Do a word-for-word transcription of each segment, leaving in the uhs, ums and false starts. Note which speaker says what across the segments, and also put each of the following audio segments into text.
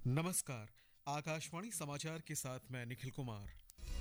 Speaker 1: नमस्कार। आकाशवाणी समाचार के साथ मैं निखिल कुमार।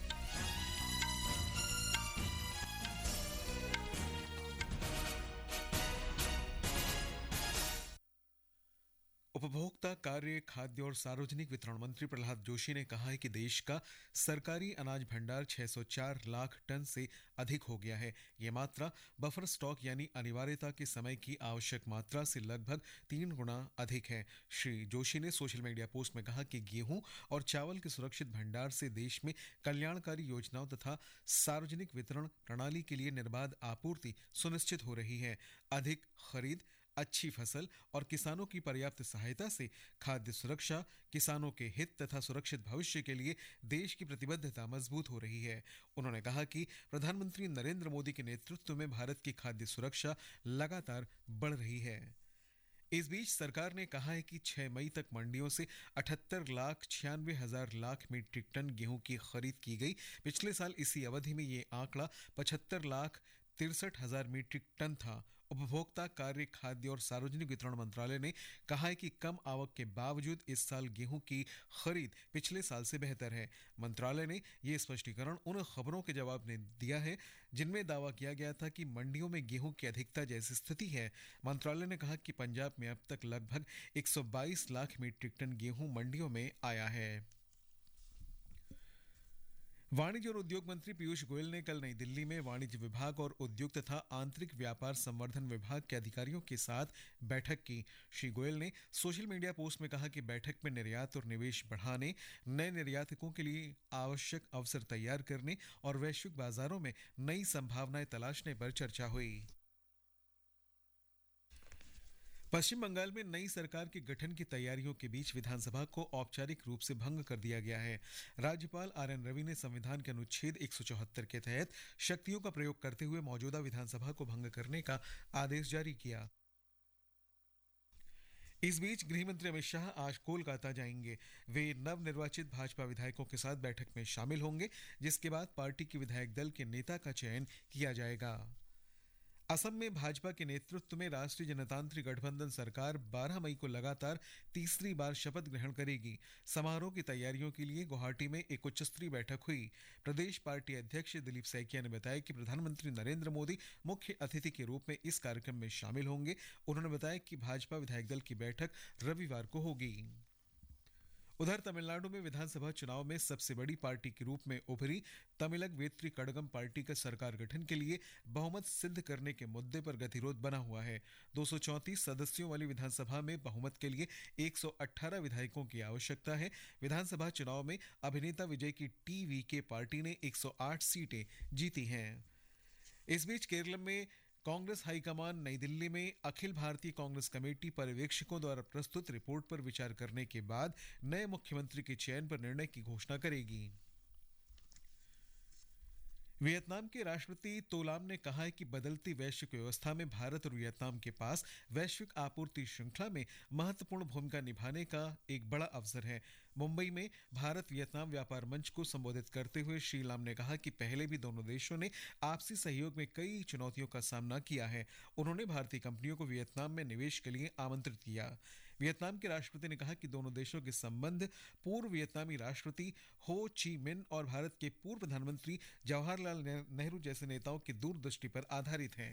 Speaker 1: उपभोक्ता कार्य, खाद्य और सार्वजनिक वितरण मंत्री प्रहलाद जोशी ने कहा है कि देश का सरकारी अनाज भंडार छह सौ चार लाख टन से अधिक हो गया है। ये मात्रा बफर स्टॉक यानी अनिवार्यता के समय की आवश्यक मात्रा से लगभग तीन गुना अधिक है। श्री जोशी ने सोशल मीडिया पोस्ट में कहा कि गेहूं और चावल के सुरक्षित भंडार से देश में कल्याणकारी योजनाओं तथा सार्वजनिक वितरण प्रणाली के लिए निर्बाध आपूर्ति सुनिश्चित हो रही है। अधिक खरीद, अच्छी फसल और किसानों की पर्याप्त सहायता से खाद्य सुरक्षा, किसानों के हित तथा सुरक्षित भविष्य के लिए देश की प्रतिबद्धता मजबूत हो रही है। उन्होंने कहा कि प्रधानमंत्री नरेंद्र मोदी के नेतृत्व में भारत की खाद्य सुरक्षा लगातार बढ़ रही है। इस बीच सरकार ने कहा है कि छह मई तक मंडियों से अठहत्तर लाख छियानवे हजार लाख मीट्रिक टन गेहूं की खरीद की गई। पिछले साल इसी अवधि में ये आंकड़ा पचहत्तर लाख तिरसठ हजार मीट्रिक टन था। उपभोक्ता कार्य, खाद्य और सार्वजनिक वितरण मंत्रालय ने कहा है कि कम आवक के बावजूद इस साल गेहूं की खरीद पिछले साल से बेहतर है। मंत्रालय ने यह स्पष्टीकरण उन खबरों के जवाब में दिया है जिनमें दावा किया गया था कि मंडियों में गेहूं की अधिकता जैसी स्थिति है। मंत्रालय ने कहा कि पंजाब में अब तक लगभग एक सौ बाईस लाख मीट्रिक टन गेहूं मंडियों में आया है। वाणिज्य और उद्योग मंत्री पीयूष गोयल ने कल नई दिल्ली में वाणिज्य विभाग और उद्योग तथा आंतरिक व्यापार संवर्धन विभाग के अधिकारियों के साथ बैठक की। श्री गोयल ने सोशल मीडिया पोस्ट में कहा कि बैठक में निर्यात और निवेश बढ़ाने, नए निर्यातकों के लिए आवश्यक अवसर तैयार करने और वैश्विक बाजारों में नई संभावनाएं तलाशने पर चर्चा हुई। पश्चिम बंगाल में नई सरकार के गठन की तैयारियों के बीच विधानसभा को औपचारिक रूप से भंग कर दिया गया है। राज्यपाल आर एन रवि ने संविधान के अनुच्छेद एक सौ चौहत्तर के तहत शक्तियों का प्रयोग करते हुए मौजूदा विधानसभा को भंग करने का आदेश जारी किया। इस बीच गृह मंत्री अमित शाह आज कोलकाता जाएंगे। वे नवनिर्वाचित भाजपा विधायकों के साथ बैठक में शामिल होंगे, जिसके बाद पार्टी के विधायक दल के नेता का चयन किया जाएगा। असम में भाजपा के नेतृत्व में राष्ट्रीय जनतांत्रिक गठबंधन सरकार बारह मई को लगातार तीसरी बार शपथ ग्रहण करेगी। समारोह की तैयारियों के लिए गुवाहाटी में एक उच्च स्तरीय बैठक हुई। प्रदेश पार्टी अध्यक्ष दिलीप सैकिया ने बताया कि प्रधानमंत्री नरेंद्र मोदी मुख्य अतिथि के रूप में इस कार्यक्रम में शामिल होंगे। उन्होंने बताया कि भाजपा विधायक दल की बैठक रविवार को होगी। उधर तमिलनाडु में विधानसभा चुनाव में सबसे बड़ी पार्टी के रूप में उभरी तमिलक वेत्री कड़गम पार्टी का सरकार गठन के लिए बहुमत सिद्ध करने के मुद्दे पर गतिरोध बना हुआ है। दो सौ चौंतीस सदस्यों वाली विधानसभा में बहुमत के लिए एक सौ अठारह विधायकों की आवश्यकता है। विधानसभा चुनाव में अभिनेता विजय की टीवीके पार्टी ने एक सौ आठ सीटें जीती हैं। इस बीच केरल में कांग्रेस हाईकमान नई दिल्ली में अखिल भारतीय कांग्रेस कमेटी पर्यवेक्षकों द्वारा प्रस्तुत रिपोर्ट पर विचार करने के बाद नए मुख्यमंत्री के चयन पर निर्णय की घोषणा करेगी। वियतनाम के राष्ट्रपति तो लाम ने कहा है कि बदलती वैश्विक व्यवस्था में भारत और वियतनाम के पास वैश्विक आपूर्ति श्रृंखला में महत्वपूर्ण भूमिका निभाने का एक बड़ा अवसर है। मुंबई में भारत वियतनाम व्यापार मंच को संबोधित करते हुए श्री लाम ने कहा कि पहले भी दोनों देशों ने आपसी सहयोग में कई चुनौतियों का सामना किया है। उन्होंने भारतीय कंपनियों को वियतनाम में निवेश के लिए आमंत्रित किया। वियतनाम के राष्ट्रपति ने कहा कि दोनों देशों के संबंध पूर्व वियतनामी राष्ट्रपति हो ची मिन और भारत के पूर्व प्रधानमंत्री जवाहरलाल नेहरू जैसे नेताओं की दूरदृष्टि पर आधारित हैं।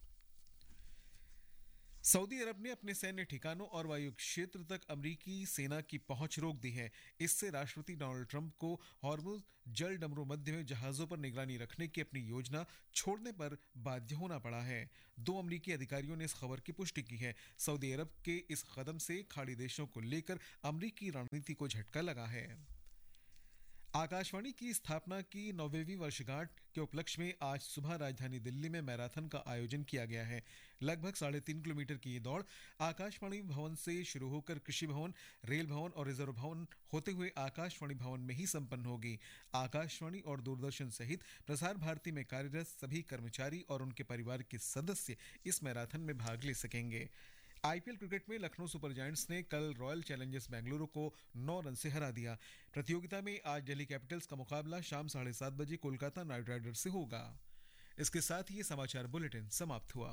Speaker 1: सऊदी अरब ने अपने सैन्य ठिकानों और वायु क्षेत्र तक अमेरिकी सेना की पहुंच रोक दी है। इससे राष्ट्रपति डोनाल्ड ट्रंप को हॉर्मुज जल डमरू मध्य में जहाजों पर निगरानी रखने की अपनी योजना छोड़ने पर बाध्य होना पड़ा है। दो अमेरिकी अधिकारियों ने इस खबर की पुष्टि की है। सऊदी अरब के इस कदम से खाड़ी देशों को लेकर अमेरिकी रणनीति को झटका लगा है। आकाशवाणी की स्थापना की नौवीं वर्षगांठ के उपलक्ष्य में आज सुबह राजधानी दिल्ली में मैराथन का आयोजन किया गया है। लगभग साढ़े तीन किलोमीटर की ये दौड़ आकाशवाणी भवन से शुरू होकर कृषि भवन, रेल भवन और रिजर्व भवन होते हुए आकाशवाणी भवन में ही संपन्न होगी। आकाशवाणी और दूरदर्शन सहित प्रसार भारती में कार्यरत सभी कर्मचारी और उनके परिवार के सदस्य इस मैराथन में भाग ले सकेंगे। आईपीएल क्रिकेट में लखनऊ सुपर जायंट्स ने कल रॉयल चैलेंजर्स बेंगलुरु को नौ रन से हरा दिया। प्रतियोगिता में आज दिल्ली कैपिटल्स का मुकाबला शाम साढ़े सात बजे कोलकाता नाइट राइडर्स से होगा। इसके साथ ही ये समाचार बुलेटिन समाप्त हुआ।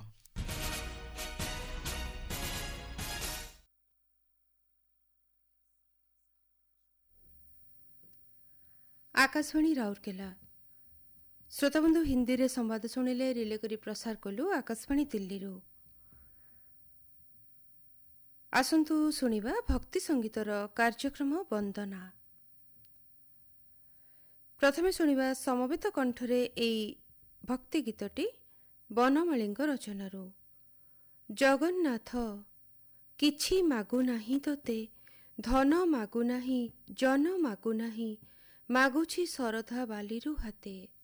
Speaker 2: आकाशवाणी राउरकेला। श्रोताबंधु हिंदी रे संवाद शुणिले रिले करी प्रसार कलु आकाशवाणी दिल्ली। आसंतु शुणिबा भक्ति संगीतर कार्यक्रम वंदना। प्रथमे शुणिबा समवेत कंठरे एई भक्ति गीतटी बनमालींग रचनारू। जगन्नाथ किछि मागु नाही तोते, धन मागु नाही, जन मागु नाही, मागुछि सरधा बालीरु हाते।